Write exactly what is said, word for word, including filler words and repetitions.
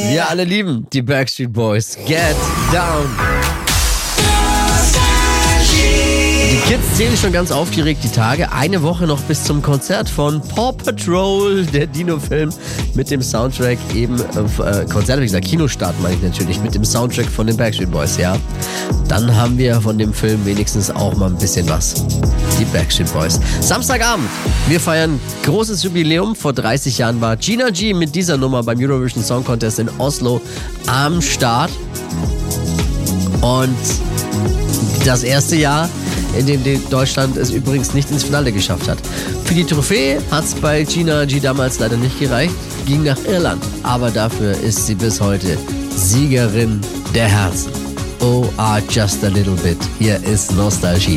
Wir alle lieben die Backstreet Boys. Get down. Die Kids zählen schon ganz aufgeregt die Tage. Eine Woche noch bis zum Konzert von Paw Patrol, der Dino-Film mit dem Soundtrack eben, äh, Konzert, wie gesagt, Kinostart meine ich natürlich, mit dem Soundtrack von den Backstreet Boys, ja. Dann haben wir von dem Film wenigstens auch mal ein bisschen was. Die Backstreet Boys. Samstagabend, wir feiern großes Jubiläum. Vor dreißig Jahren war Gina G mit dieser Nummer beim Eurovision Song Contest in Oslo am Start. Und das erste Jahr, in dem Deutschland es übrigens nicht ins Finale geschafft hat. Für die Trophäe hat es bei Gina G damals leider nicht gereicht, ging nach Irland. Aber dafür ist sie bis heute Siegerin der Herzen. Oh, ah, just a little bit. Hier ist Nostalgie.